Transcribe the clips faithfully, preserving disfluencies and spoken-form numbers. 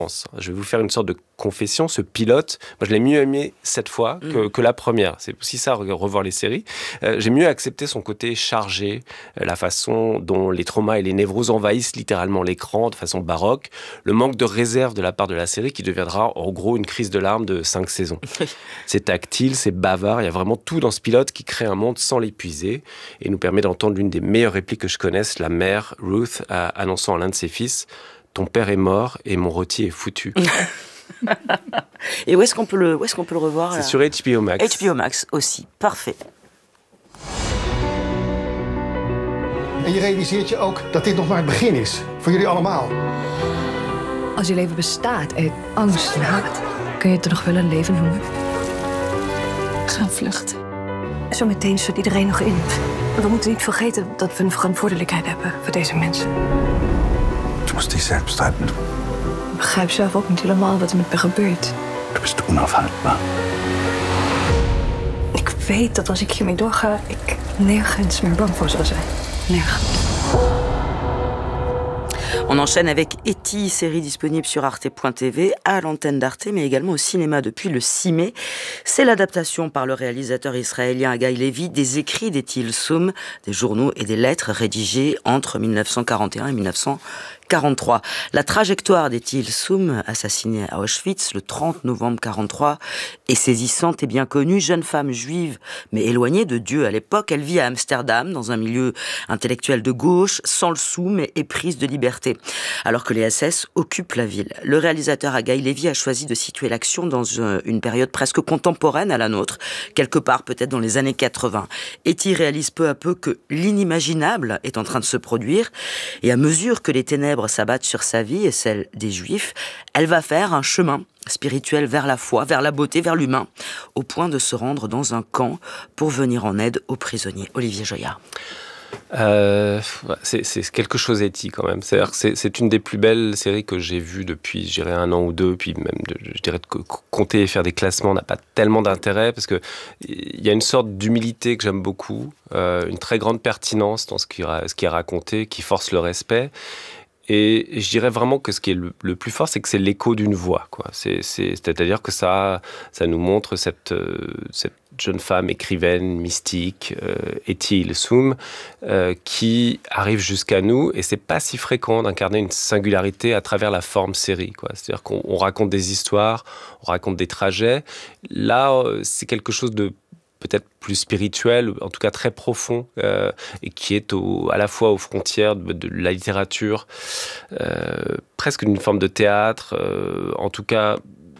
Je vais vous faire une sorte de confession, ce pilote, moi je l'ai mieux aimé cette fois que, mmh. que la première. C'est aussi ça, revoir les séries. Euh, j'ai mieux accepté son côté chargé, euh, la façon dont les traumas et les névroses envahissent littéralement l'écran de façon baroque, le manque de réserve de la part de la série qui deviendra en gros une crise de larmes de cinq saisons. C'est tactile, c'est bavard, il y a vraiment tout dans ce pilote qui crée un monde sans l'épuiser et nous permet d'entendre l'une des meilleures répliques que je connaisse, la mère, Ruth, annonçant à l'un de ses fils: ton père est mort et mon rôti est foutu. Et où est-ce qu'on peut le, où est-ce qu'on peut le revoir? C'est là sur H B O Max. H B O Max aussi, parfait. En je realiseert je ook dat dit nog maar het begin is. Voor jullie allemaal. Als je leven bestaat uit angst en haat, kun je het er nog wel een leven noemen? Gaan vluchten. Zometeen stort iedereen nog in. We moeten niet vergeten dat we een verantwoordelijkheid hebben voor deze mensen. Du musst dich selbst halten. Ik begrijp zelf ook niet helemaal wat er met me gebeurt. Du bist unaufhaltbar. Ik weet dat als ik hiermee doorga, ik nergens meer bang voor zal zijn. Nergens. On enchaîne avec Eti, série disponible sur arte point t v, à l'antenne d'Arte, mais également au cinéma depuis le six mai. C'est l'adaptation par le réalisateur israélien Guy Levy des écrits d'Eti Il-Soum, des journaux et des lettres rédigées entre dix-neuf cent quarante et un et dix-neuf cent quarante-trois. La trajectoire d'Eti Il-Soum, assassinée à Auschwitz le trente novembre quarante-trois, est saisissante et bien connue. Jeune femme juive, mais éloignée de Dieu à l'époque, elle vit à Amsterdam, dans un milieu intellectuel de gauche, sans le sou, mais éprise de liberté, alors que les S S occupent la ville. Le réalisateur Guy Levy a choisi de situer l'action dans une période presque contemporaine à la nôtre, quelque part peut-être dans les années quatre-vingts. Eti réalise peu à peu que l'inimaginable est en train de se produire, et à mesure que les ténèbres s'abattent sur sa vie et celle des Juifs, elle va faire un chemin spirituel vers la foi, vers la beauté, vers l'humain, au point de se rendre dans un camp pour venir en aide aux prisonniers. Olivier Joyard. Euh, c'est, c'est quelque chose éthique quand même. C'est-à-dire que c'est, c'est une des plus belles séries que j'ai vues depuis, je dirais, un an ou deux. Puis même, de, je dirais, de compter et faire des classements n'a pas tellement d'intérêt parce que il y a une sorte d'humilité que j'aime beaucoup, euh, une très grande pertinence dans ce qui, ce qui est raconté, qui force le respect. Et je dirais vraiment que ce qui est le, le plus fort, c'est que c'est l'écho d'une voix, quoi. C'est, c'est, c'est-à-dire que ça, ça nous montre cette, euh, cette jeune femme écrivaine, mystique, euh, Eti Il-Soum, euh, qui arrive jusqu'à nous. Et c'est pas si fréquent d'incarner une singularité à travers la forme série, quoi. C'est-à-dire qu'on on raconte des histoires, on raconte des trajets. Là, euh, c'est quelque chose de peut-être plus spirituel, en tout cas très profond, euh, et qui est au, à la fois aux frontières de, de la littérature, euh, presque d'une forme de théâtre, euh, en tout cas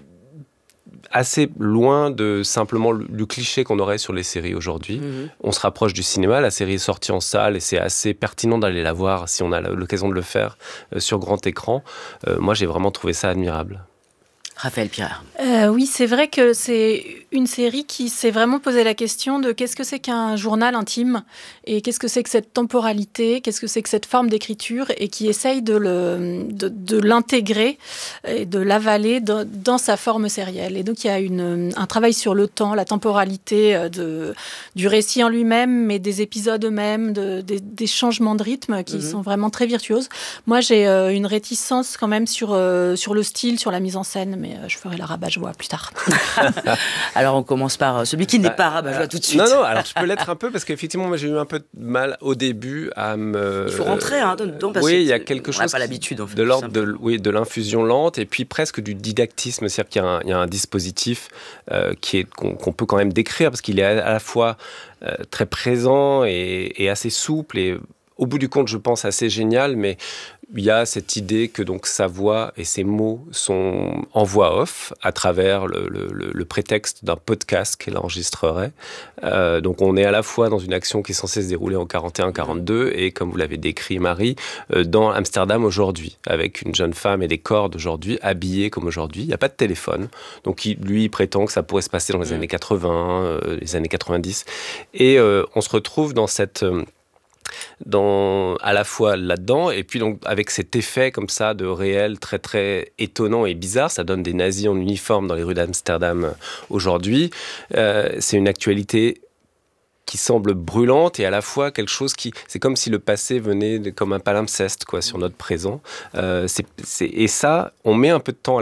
assez loin de simplement le, le cliché qu'on aurait sur les séries aujourd'hui. Mmh. On se rapproche du cinéma, la série est sortie en salle et c'est assez pertinent d'aller la voir si on a l'occasion de le faire euh, sur grand écran. Euh, moi, j'ai vraiment trouvé ça admirable. Raphaël Pierre. Euh, oui, c'est vrai que c'est une série qui s'est vraiment posé la question de qu'est-ce que c'est qu'un journal intime et qu'est-ce que c'est que cette temporalité, qu'est-ce que c'est que cette forme d'écriture et qui essaye de, le, de, de l'intégrer et de l'avaler dans, dans sa forme sérielle. Et donc, il y a une, un travail sur le temps, la temporalité de, du récit en lui-même, mais des épisodes eux-mêmes, de, des, des changements de rythme qui mm-hmm. sont vraiment très virtuoses. Moi, j'ai euh, une réticence quand même sur, euh, sur le style, sur la mise en scène, mais je ferai la rabat-joie plus tard. Alors, on commence par celui qui n'est pas rabat-joie tout de suite. Non, non, alors je peux l'être un peu parce qu'effectivement, moi, j'ai eu un peu de mal au début à me... Il faut rentrer, hein, dedans, parce oui, que il y a quelque chose pas l'habitude, en fait, de l'ordre de, oui, de l'infusion lente et puis presque du didactisme, c'est-à-dire qu'il y a un, il y a un dispositif euh, qui est, qu'on, qu'on peut quand même décrire parce qu'il est à la fois euh, très présent et, et assez souple et au bout du compte, je pense, assez génial, mais il y a cette idée que donc sa voix et ses mots sont en voix off à travers le, le, le prétexte d'un podcast qu'elle enregistrerait. Euh, donc on est à la fois dans une action qui est censée se dérouler en quarante et un quarante-deux et comme vous l'avez décrit Marie, euh, dans Amsterdam aujourd'hui, avec une jeune femme et des corps d'aujourd'hui, habillés comme aujourd'hui. Il n'y a pas de téléphone. Donc il, lui, il prétend que ça pourrait se passer dans les années quatre-vingts, euh, les années quatre-vingt-dix. Et euh, on se retrouve dans cette... Euh, Dans, à la fois là-dedans et puis donc avec cet effet comme ça de réel très très étonnant et bizarre, ça donne des nazis en uniforme dans les rues d'Amsterdam aujourd'hui. Euh, c'est une actualité qui semble brûlante et à la fois quelque chose qui... C'est comme si le passé venait de, comme un palimpseste quoi, sur notre présent. Euh, c'est, c'est, et ça, on met un peu de temps